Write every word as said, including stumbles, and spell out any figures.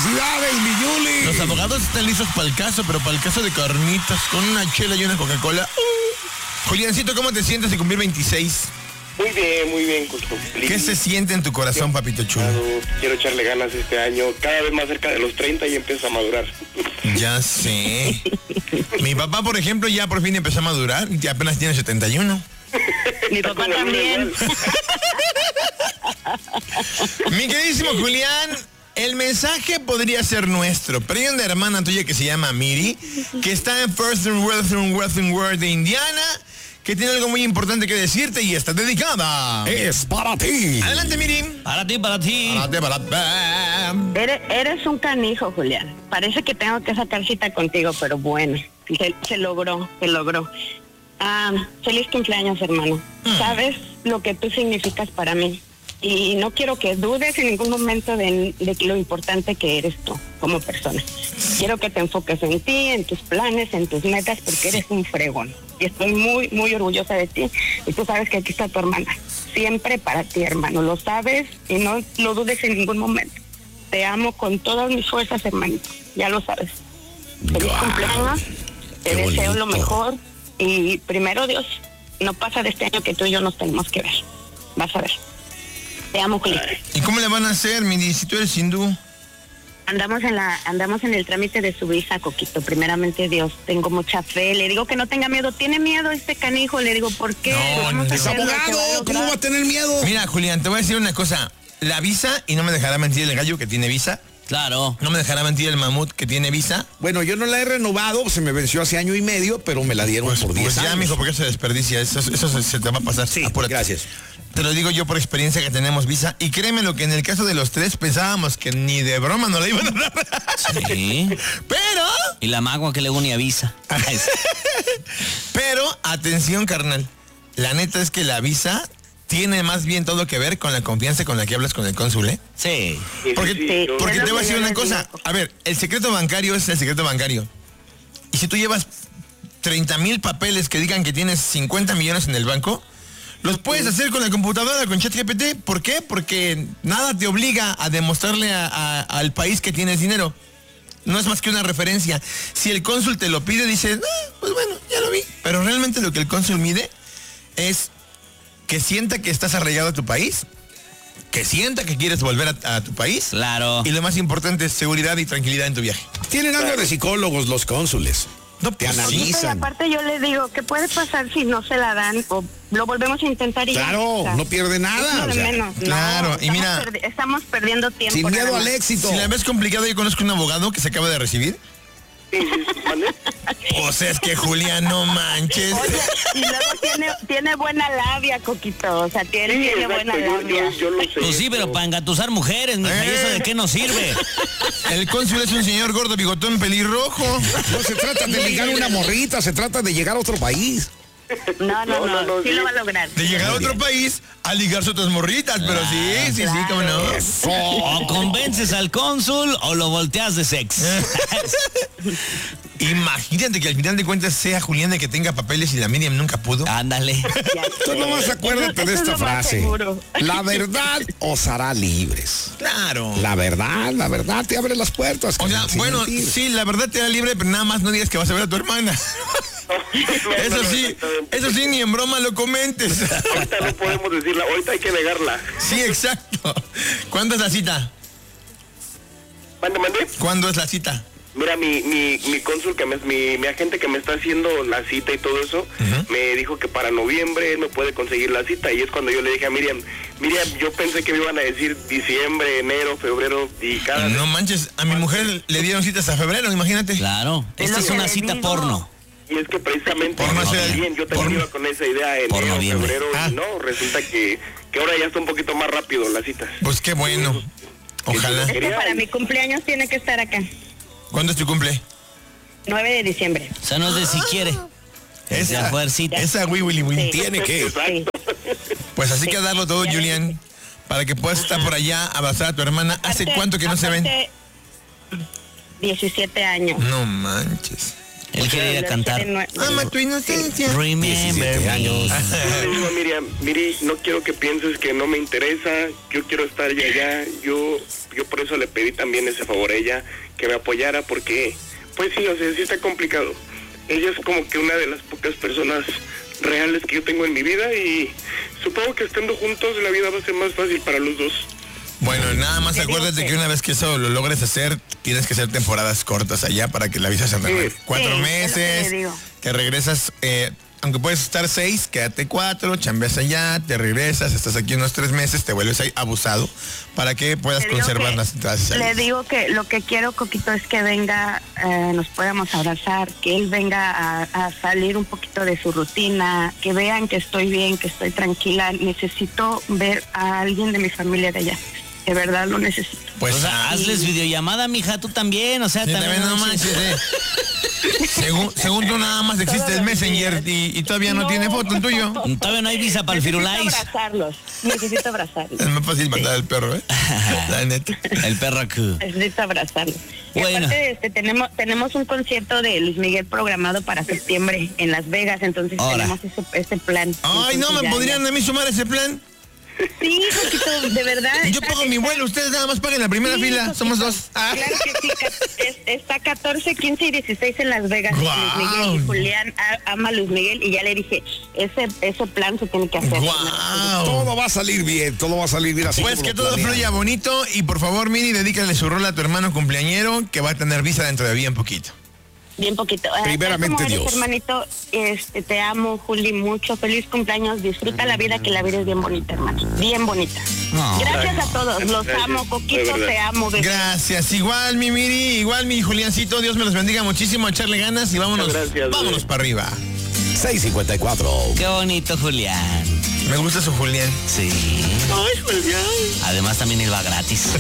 ¡Felicidades, mi Yuli! Los abogados están listos para el caso, pero para el caso de carnitas, con una chela y una Coca-Cola. Uh. Juliancito, ¿cómo te sientes de cumplir veintiséis? Muy bien, muy bien, Coco. ¿Qué se siente en tu corazón, papito chulo? Quiero echarle ganas este año, cada vez más cerca de los treinta y empiezo a madurar. Ya sé. Mi papá, por ejemplo, ya por fin empezó a madurar, ya apenas tiene setenta y uno. Mi papá también. Mi queridísimo Julián, el mensaje podría ser nuestro, pero hay una hermana tuya que se llama Miri, que está en First and Western Western World de Indiana, que tiene algo muy importante que decirte y está dedicada. Es para ti. Adelante, Miri. Para ti, para ti. Para ti, para ti. Eres, eres un canijo, Julián. Parece que tengo que sacar cita contigo, pero bueno, se, se logró, se logró. Ah, feliz cumpleaños, hermano. Mm. Sabes lo que tú significas para mí. Y no quiero que dudes en ningún momento de, de lo importante que eres tú como persona. Quiero que te enfoques en ti, en tus planes, en tus metas, porque eres un fregón. Y estoy muy, muy orgullosa de ti. Y tú sabes que aquí está tu hermana. Siempre para ti, hermano. Lo sabes y no lo dudes en ningún momento. Te amo con todas mis fuerzas, hermanito. Ya lo sabes. Feliz wow. cumpleaños. Te deseo bonito. Lo mejor. Y primero, Dios, no pasa de este año que tú y yo nos tenemos que ver. Vas a ver. Te amo, Julián. ¿Y cómo le van a hacer, Miri, si tú eres hindú? Andamos en la, andamos en el trámite de su visa, Coquito. Primeramente, Dios, tengo mucha fe. Le digo que no tenga miedo. ¿Tiene miedo este canijo? Le digo, ¿por qué? No, no, es abogado. ¿Cómo va a tener miedo? Mira, Julián, te voy a decir una cosa. La visa, y no me dejará mentir el gallo que tiene visa. Claro. No me dejará mentir el mamut que tiene visa. Bueno, yo no la he renovado, se me venció hace año y medio, pero me la dieron pues, por diez pues ya, años. mijo, porque se desperdicia. Eso, eso se, se te va a pasar. Sí, apúrate. Gracias. Te lo digo yo por experiencia que tenemos visa. Y créeme lo que en el caso de los tres pensábamos que ni de broma nos la iban a dar. Sí. Pero... Y la magua que luego ni avisa. Pero, atención, carnal. La neta es que la visa tiene más bien todo que ver con la confianza con la que hablas con el cónsul, ¿eh? Sí. Porque, sí, porque sí. te voy a decir una cosa. A ver, el secreto bancario es el secreto bancario. Y si tú llevas treinta mil papeles que digan que tienes cincuenta millones en el banco, los puedes hacer con la computadora, con ChatGPT. ¿Por qué? Porque nada te obliga a demostrarle a, a, al país que tienes dinero. No es más que una referencia. Si el cónsul te lo pide, dices, ah, pues bueno, ya lo vi. Pero realmente lo que el cónsul mide es que sienta que estás arraigado a tu país, que sienta que quieres volver a, a tu país. Claro. Y lo más importante es seguridad y tranquilidad en tu viaje. Tienen algo de psicólogos los cónsules. No, te pues, analizan. Y aparte yo les digo, ¿qué puede pasar si no se la dan o lo volvemos a intentar y claro, ya? no pierde nada. O sea, menos. Claro, no, y mira, perdi- estamos perdiendo tiempo. Sin miedo al más. éxito. Si la ves complicado, yo conozco un abogado que se acaba de recibir. Sí, sí, sí, ¿vale? O sea, es que Julián, no manches. Oye, y luego tiene, tiene buena labia, Coquito. O sea, tiene, Sí, tiene exacto, buena yo, labia. yo, yo lo sé. Pues sí, pero para engatusar mujeres, mija, ¿y eso de qué nos sirve? El cónsul es un señor gordo, bigotón, pelirrojo. No se trata de ligar una morrita, se trata de llegar a otro país. No, no, No, no, no, no, sí, sí. lo va a lograr. De llegar a otro país a ligarse otras morritas, pero sí, sí, sí, cómo no. O convences al cónsul o lo volteas de sex. Imagínate que al final de cuentas sea Julián de que tenga papeles y la Miriam nunca pudo. Ándale. Ya Tú sé. nomás acuérdate Eso- de eso es esta lo más frase. seguro. La verdad os hará libres. Claro. La verdad, la verdad te abre las puertas. O sea, sin bueno, mentir. sí, la verdad te da libre, pero nada más no digas que vas a ver a tu hermana. Eso sí, eso sí, ni en broma lo comentes. Ahorita no podemos decirla, ahorita hay que negarla. Sí, exacto. ¿Cuándo es la cita? Mande, mande. ¿Cuándo es la cita? Mira, mi, mi, mi cónsul, que me, mi, mi agente que me está haciendo la cita y todo eso, uh-huh. me dijo que para noviembre él me puede conseguir la cita. Y es cuando yo le dije a Miriam, Miriam, yo pensé que me iban a decir diciembre, enero, febrero y cada... No manches, a mi mujer le dieron citas a febrero, imagínate. Claro, esta es una cita porno. Y es que precisamente Por no yo ser- también, yo también por- iba con esa idea en por enero, noviembre. febrero, Ah. y no, resulta que, que ahora ya está un poquito más rápido las citas. Pues qué bueno. Ojalá. Es que para mi cumpleaños tiene que estar acá. ¿Cuándo es tu cumple? nueve de diciembre. O sea, no es de si quiere. Es de a fuercita. Esa Wii Willy Win Sí. tiene que. Sí. Pues así Sí. que darlo todo, Ya Julián, para que puedas estar por allá, abrazar a tu hermana. ¿Hace Aparte- cuánto que no se ven? aparte, diecisiete años. No manches. Él quiere ir a cantar. Ama tu inocencia. Remember me. años. Yo le digo a Miriam, Miri, no quiero que pienses que no me interesa, yo quiero estar ya allá, yo, yo por eso le pedí también ese favor a ella, que me apoyara, porque, pues sí, o sea, sí está complicado. Ella es como que una de las pocas personas reales que yo tengo en mi vida y supongo que estando juntos la vida va a ser más fácil para los dos. Bueno, nada más Te digo acuérdate que- que una vez que eso lo logres hacer, tienes que hacer temporadas cortas allá para que la visa se renueve. Sí. Cuatro Sí, meses, es lo que le digo. te regresas, eh, aunque puedes estar seis, quédate cuatro, chambeas allá, te regresas, estás aquí unos tres meses, te vuelves ahí abusado para que puedas Le digo conservar que- las entradas y Le salidas. digo que lo que quiero, Coquito, es que venga, eh, nos podamos abrazar, que él venga a, a salir un poquito de su rutina, que vean que estoy bien, que estoy tranquila. Necesito ver a alguien de mi familia de allá. De verdad lo necesito. Pues O sea, ah, hazles videollamada, mija, tú también, o sea, sí, también. también no manches, eh. Según, según tú nada más existe el Messenger y, y todavía no, tiene foto el tuyo. Todavía no hay visa para el Necesito Firulais. abrazarlos, necesito abrazarlos. Es más fácil matar al perro, ¿eh? La neta. El perro acá. Necesito abrazarlos. Y Bueno. aparte, este, tenemos tenemos un concierto de Luis Miguel programado para septiembre en Las Vegas, entonces Ahora. tenemos ese, ese plan. Ay, no, Entonces, ¿me ya, podrían ya. a mí sumar ese plan? Sí, Coquito, de verdad. Yo está- pago mi está- vuelo, ustedes nada más paguen la primera Sí, fila, Coquito. somos dos. Ah. Claro que sí, ca- es- está catorce, quince y dieciséis en Las Vegas. Guau. Luis Miguel y Julián a- ama a Luis Miguel y ya le dije, ese ese plan se tiene que hacer. Guau. Todo va a salir bien, todo va a salir bien así. Pues como que lo todo planeamos. fluya bonito y por favor, Mini, dedícale su rol a tu hermano cumpleañero que va a tener visa dentro de bien poquito. Bien poquito. Ah, Primeramente, tal como eres, Dios. hermanito, este, te amo, Juli, mucho. Feliz cumpleaños. Disfruta la vida, que la vida es bien bonita, hermano. Bien bonita. No. Gracias a todos. Los Gracias, amo, de Coquito, verdad. te amo. bebé. Gracias, igual mi Miri, igual mi Juliancito, Dios me los bendiga muchísimo, echarle ganas y vámonos, Muchas gracias, vámonos bebé. para arriba. seis cincuenta y cuatro. Qué bonito, Julián. Me gusta su Julián. Sí. Ay, Julián. Además también él va gratis.